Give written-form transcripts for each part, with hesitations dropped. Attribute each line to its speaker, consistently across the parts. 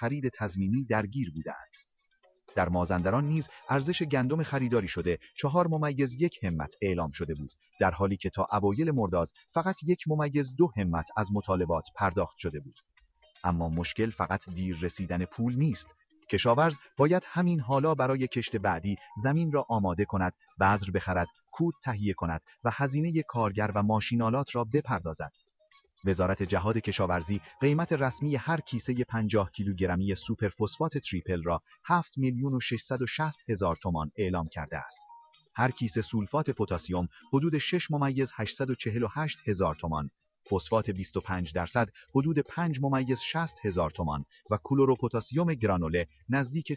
Speaker 1: خرید تضمینی درگیر بودند. در مازندران نیز ارزش گندم خریداری شده 4.1 همت اعلام شده بود، در حالی که تا اوایل مرداد فقط 1.2 همت از مطالبات پرداخت شده بود. اما مشکل فقط دیر رسیدن پول نیست. کشاورز باید همین حالا برای کشت بعدی زمین را آماده کند، بذر بخرد، کود تهیه کند و هزینه کارگر و ماشینالات را بپردازد. وزارت جهاد کشاورزی قیمت رسمی هر کیسه 50 کیلوگرمی سوپر فسفات تریپل را 7,660,000 تومان اعلام کرده است. هر کیسه سولفات پتاسیم حدود 6,848,000 تومان، فسفات 25% حدود 5,60,000 تومان و کلروپتاسیم گرانوله نزدیک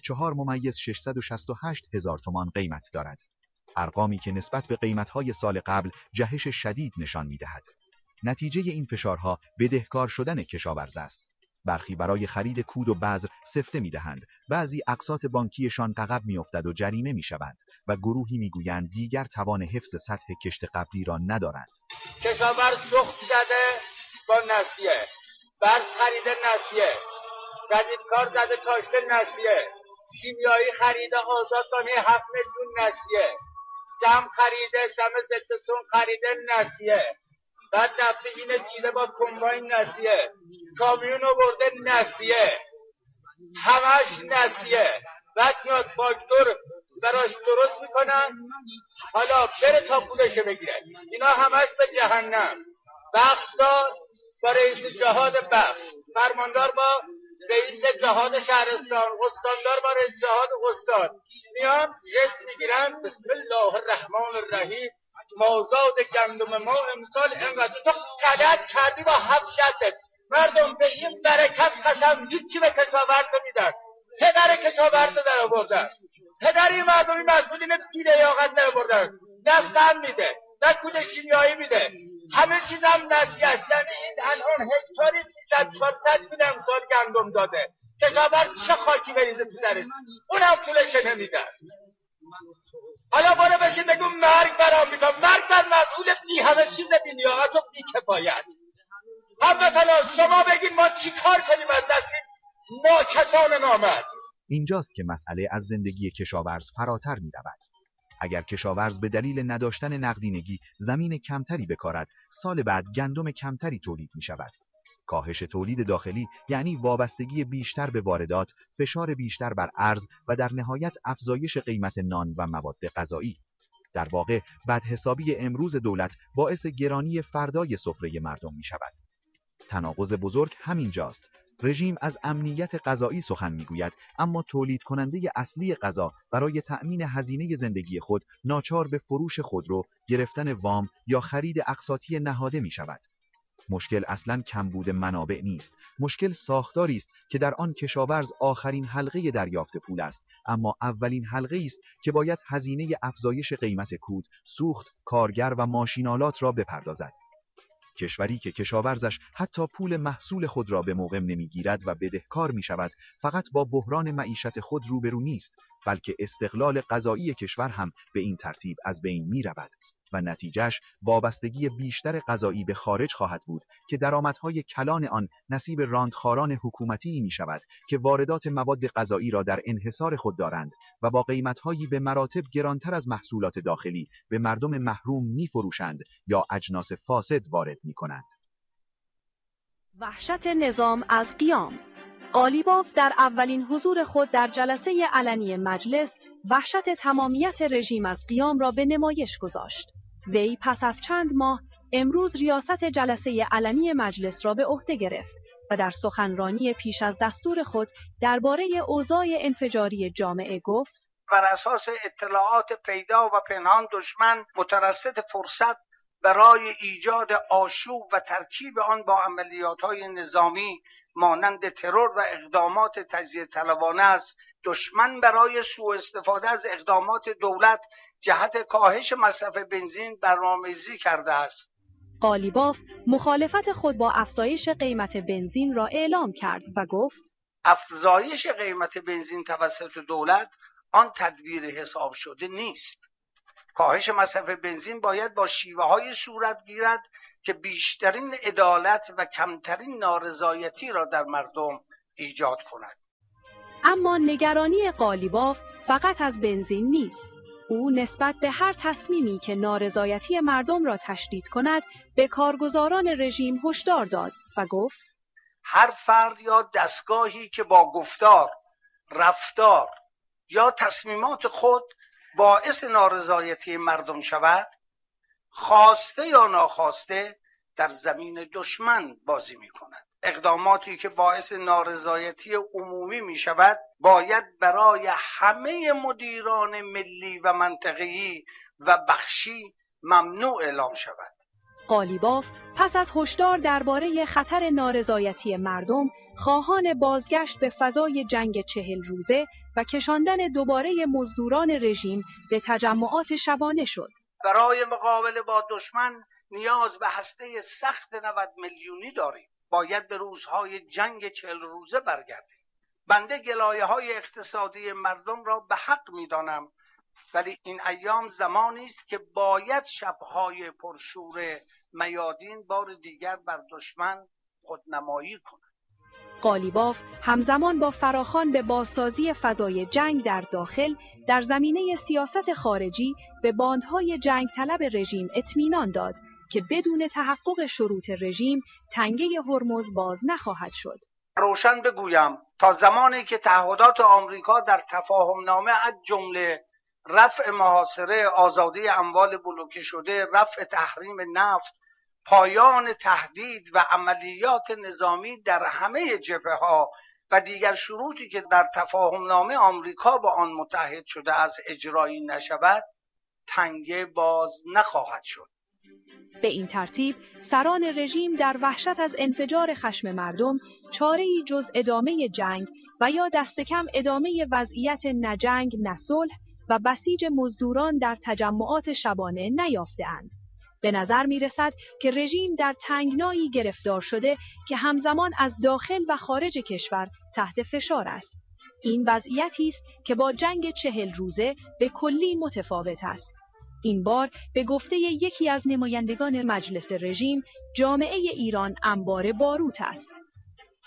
Speaker 1: 4,668,000 تومان قیمت دارد. ارقامی که نسبت به قیمت‌های سال قبل جهش شدید نشان می‌دهد. نتیجه این فشارها بدهکار شدن کشاورز است. برخی برای خرید کود و بذر سفته می‌دهند، بعضی اقساط بانکیشان عقب می‌افتد و جریمه می‌شوند و گروهی می‌گویند دیگر توان حفظ سطح کشت قبلی را ندارند.
Speaker 2: کشاورز سوخت زده با نسیه، برز خریده نسیه، جدیدکار زده کاشته نسیه، شیمیایی خریده آزادگانی 7 میلیون نسیه، سم خریده، سم ضدسون خریده نسیه، بعد نفت اینه چیده با کمباین نسیه، کامیون آورده نسیه، همش نسیه. بعد میاد فاکتور براش درست میکنن، حالا بره تا پولش بگیره. اینا همش به جهنم. بخشدار با رئیس جهاد بخش، فرماندار با رئیس جهاد شهرستان، استاندار با رئیس جهاد استان، میان جست میگیرن بسم الله الرحمن الرحیم، مازاد گندم ما امسال انقدر. تو غلط کردی با 7 شدت. مردم به این برکت قسم هیچی به کشاورز نمیدن. پدر کشاورز در آوردن، پدر این مردمی مسئولین بی‌لیاقت در آوردن. نه سم میده، نه کود شیمیایی میده، همه چیز هم نسیه است. یعنی این الان هکتاری 300-400 کیلو امسال گندم داده. کشاورز چه خاکی بریزه تو سرش؟ اونم پولش نمیدن. حالا برو بشین بگو مرگ بر آمریکا، مرگ بر مسئول بی همه چیز بی‌لیاقت و بی‌کفایت. هموطنان شما بگین ما چی کار کنیم از دست این ناکسان نامرد؟
Speaker 1: اینجاست که مسئله از زندگی کشاورز فراتر می رود. اگر کشاورز به دلیل نداشتن نقدینگی زمین کمتری بکارد، سال بعد گندم کمتری تولید می شود. کاهش تولید داخلی یعنی وابستگی بیشتر به واردات، فشار بیشتر بر ارز و در نهایت افزایش قیمت نان و مواد غذایی. در واقع بدحسابی امروز دولت باعث گرانی فردای سفره مردم می شود. تناقض بزرگ همینجاست. رژیم از امنیت غذایی سخن میگوید، اما تولید کننده اصلی غذا برای تأمین هزینه زندگی خود ناچار به فروش خودرو، گرفتن وام یا خرید اقساطی نهاده می شود. مشکل اصلاً کمبود منابع نیست. مشکل ساختاری است که در آن کشاورز آخرین حلقه دریافت پول است، اما اولین حلقه است که باید هزینه افزایش قیمت کود، سوخت، کارگر و ماشینالات را بپردازد. کشوری که کشاورزش حتی پول محصول خود را به موقع نمیگیرد و بدهکار می شود، فقط با بحران معیشت خود روبرو نیست، بلکه استقلال غذایی کشور هم به این ترتیب از بین می رود و نتیجهش وابستگی بیشتر غذایی به خارج خواهد بود که درآمدهای کلان آن نصیب راندخاران حکومتی می شود که واردات مواد غذایی را در انحصار خود دارند و با قیمتهایی به مراتب گرانتر از محصولات داخلی به مردم محروم می فروشند یا اجناس فاسد وارد می کنند.
Speaker 3: وحشت نظام از قیام. قالیباف در اولین حضور خود در جلسه علنی مجلس وحشت تمامیت رژیم از قیام را به نمایش گذاشت. وی پس از چند ماه امروز ریاست جلسه علنی مجلس را به عهده گرفت و در سخنرانی پیش از دستور خود درباره اوضاع انفجاری جامعه گفت:
Speaker 4: بر اساس اطلاعات پیدا و پنهان دشمن مترصد فرصت برای ایجاد آشوب و ترکیب آن با عملیات‌های نظامی مانند ترور و اقدامات تجزیه طلبانه است. دشمن برای سوء استفاده از اقدامات دولت جهت کاهش مصرف بنزین برنامه‌ریزی کرده است.
Speaker 3: قالیباف مخالفت خود با افزایش قیمت بنزین را اعلام کرد و گفت:
Speaker 4: افزایش قیمت بنزین توسط دولت آن تدبیر حساب شده نیست. کاهش مصرف بنزین باید با شیوه‌های صورت گیرد که بیشترین عدالت و کمترین نارضایتی را در مردم ایجاد کند.
Speaker 3: اما نگرانی قالیباف فقط از بنزین نیست. او نسبت به هر تصمیمی که نارضایتی مردم را تشدید کند به کارگزاران رژیم هشدار داد و گفت
Speaker 4: هر فرد یا دستگاهی که با گفتار، رفتار یا تصمیمات خود باعث نارضایتی مردم شود، خواسته یا ناخواسته در زمین دشمن بازی می کند. اقداماتی که باعث نارضایتی عمومی می شود باید برای همه مدیران ملی و منطقه‌ای و بخشی ممنوع اعلام شود.
Speaker 3: قالیباف پس از هشدار درباره خطر نارضایتی مردم، خواهان بازگشت به فضای جنگ 40 روزه و کشاندن دوباره مزدوران رژیم به تجمعات شبانه شد.
Speaker 4: برای مقابله با دشمن نیاز به هسته سخت 90 میلیونی داریم. باید به روزهای جنگ 40 روزه برگردیم. بنده گلایه‌های اقتصادی مردم را به حق می‌دانم، ولی این ایام زمانی است که باید شب‌های پرشور میادین بار دیگر بر دشمن خودنمایی کند.
Speaker 3: قالیباف همزمان با فراخوان به بازسازی فضای جنگ در داخل، در زمینه سیاست خارجی به باندهای جنگ طلب رژیم اطمینان داد که بدون تحقق شروط رژیم تنگه هرمز باز نخواهد شد.
Speaker 4: روشن بگویم تا زمانی که تعهدات آمریکا در تفاهمنامه از جمله رفع محاصره، آزادی اموال بلوکه شده، رفع تحریم نفت، پایان تهدید و عملیات نظامی در همه جبهه‌ها و دیگر شروطی که در تفاهمنامه آمریکا با آن متحد شده از اجرایی نشود، تنگه باز نخواهد شد.
Speaker 3: به این ترتیب سران رژیم در وحشت از انفجار خشم مردم چاره‌ای جز ادامه جنگ و یا دست کم ادامه وضعیت نه جنگ نه صلح و بسیج مزدوران در تجمعات شبانه نیافته‌اند. به نظر می‌رسد که رژیم در تنگنایی گرفتار شده که همزمان از داخل و خارج کشور تحت فشار است. این وضعیتی است که با جنگ 40 روزه به کلی متفاوت است. این بار به گفته یکی از نمایندگان مجلس رژیم، جامعه ایران انبار باروت است.